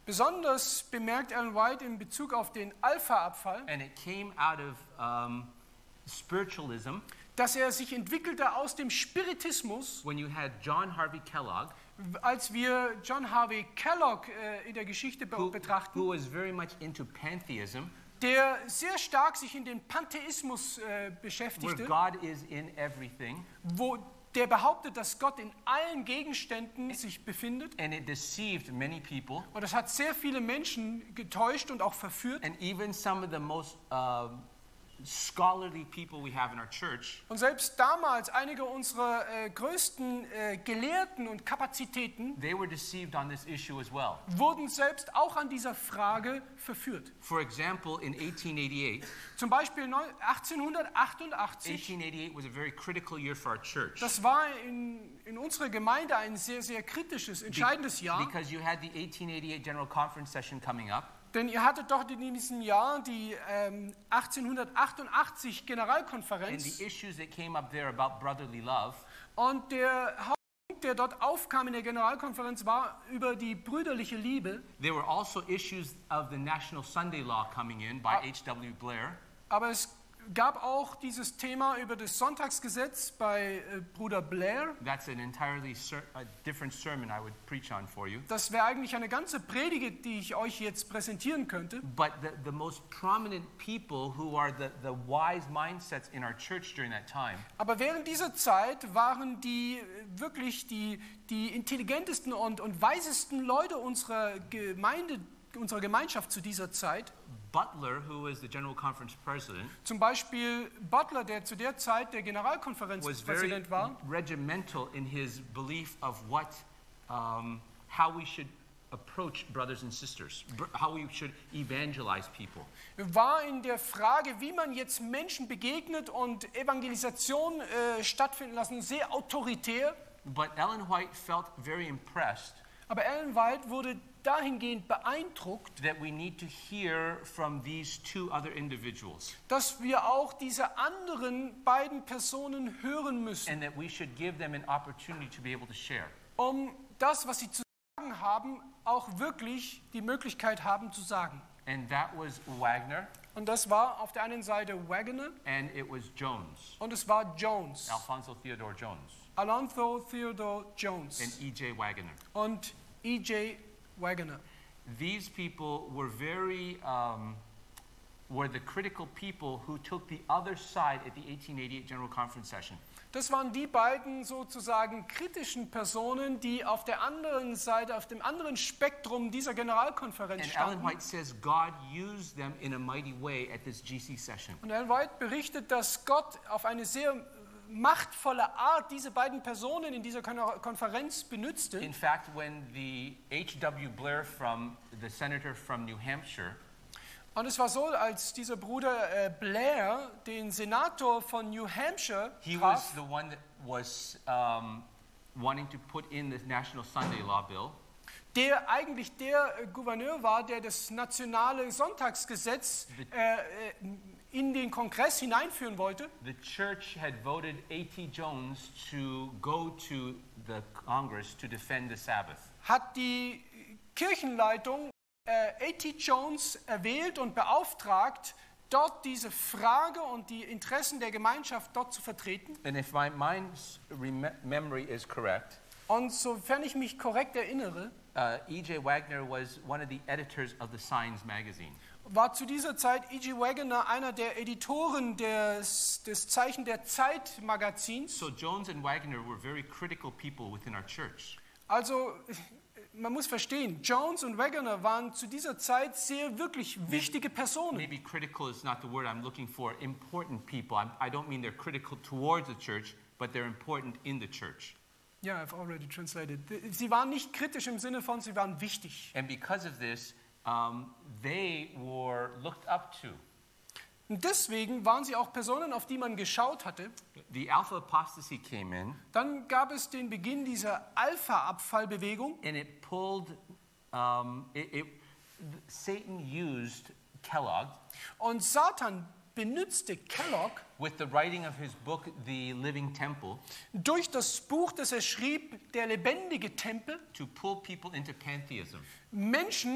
Besonders bemerkt Ellen White in Bezug auf den Alpha-Abfall, and it came out of spiritualism, dass er sich entwickelte aus dem Spiritismus, when you had John Harvey Kellogg, als wir John Harvey Kellogg in der Geschichte betrachten, who was very much into pantheism, der sehr stark sich in den Pantheismus where beschäftigte, God is in everything, wo der behauptet, dass Gott in allen Gegenständen sich befindet. and it deceived many people, Und das hat sehr viele Menschen getäuscht und auch verführt. and even some of the most scholarly people we have in our church Und selbst damals einige unserer größten Gelehrten und Kapazitäten they were deceived on this issue as well. wurden selbst auch an dieser Frage verführt. For example, in 1888, Zum Beispiel 1888, 1888 was a very critical year for our church. das war in unserer Gemeinde ein sehr, sehr kritisches, entscheidendes Jahr. Because you had the 1888 General Conference session coming up, Denn ihr hattet doch in diesem Jahr die 1888 and Generalkonferenz. the issues that came up there about brotherly love Und der Hauptpunkt, der dort aufkam in der Generalkonferenz, war über die brüderliche Liebe. there were also issues of the National Sunday Law coming in by H.W. Blair. Aber es gab auch dieses Thema über das Sonntagsgesetz bei Bruder Blair. That's an entirely different sermon I would preach on for you. Das wäre eigentlich eine ganze Predige, die ich euch jetzt präsentieren könnte. But the most prominent people who are the wise mindsets in our church during that time Aber während dieser Zeit waren die wirklich die intelligentesten und weisesten Leute unserer Gemeinde, unserer Gemeinschaft zu dieser Zeit. Butler, who was the General Conference president, Zum Beispiel Butler, der zu der Zeit der was very Generalkonferenzpräsident war, regimental in his belief of what, how we should approach brothers and sisters, how we should evangelize people. war in der Frage, wie man jetzt Menschen begegnet und Evangelisation stattfinden lassen, sehr autoritär. But Ellen White felt very impressed Aber Ellen White wurde dahingehend beeindruckt, that we need to hear from these two other individuals, dass wir auch diese anderen beiden Personen hören müssen, and that we should give them an opportunity to be able to share. um das, was sie zu sagen haben, auch wirklich die Möglichkeit haben zu sagen. And that was Wagner, Und das war auf der einen Seite Wagner and it was Jones, und es war Jones, Alfonso Theodore Jones, Alonzo Theodore Jones and E.J. Wagner. und E.J. Wagner. These people were were the critical people who took the other side at the 1888 General Conference session. Das waren die beiden sozusagen kritischen Personen, die auf der anderen Seite, auf dem anderen Spektrum dieser Generalkonferenz And Ellen standen. White says God used them in a mighty way at this GC session. Und Ellen White berichtet, dass Gott auf eine sehr machtvolle Art diese beiden Personen in dieser Konferenz benützte. In fact, when the H.W. Blair the senator from New Hampshire, Und es war so, als dieser Bruder Blair den Senator von New Hampshire he was traf, the one that was wanting to put in the National Sunday Law bill. der eigentlich der Gouverneur war, der das nationale Sonntagsgesetz in den Kongress hineinführen wollte. The church had voted A.T. Jones to go to the Congress to defend the Sabbath. Hat die Kirchenleitung A.T. Jones erwählt und beauftragt, dort diese Frage und die Interessen der Gemeinschaft dort zu vertreten. And if my memory is correct, Und sofern ich mich korrekt erinnere, E.J. Wagner was one of the editors of the Signs magazine. war zu dieser Zeit E.J. Wagner einer der Editoren des Zeichen der Zeit Magazins. So Jones and Wagner were very critical people within our church. Also man muss verstehen, Jones und Wagner waren zu dieser Zeit sehr wirklich wichtige Personen. Maybe critical is not the word I'm looking for. Important people. I don't mean they're critical towards the church, but they're important in the church. Ja, I've already translated. Sie waren nicht kritisch im Sinne von, sie waren wichtig. And because of this, they were looked up to. Und deswegen waren sie auch Personen, auf die man geschaut hatte. The Alpha apostasy came in, Dann gab es den Beginn dieser Alpha-Abfallbewegung. and it pulled. Satan used Kellogg Und Satan benutzte Kellogg with the writing of his book, The Living Temple, durch das Buch, das er schrieb, Der lebendige Tempel, to pull people into pantheism. Menschen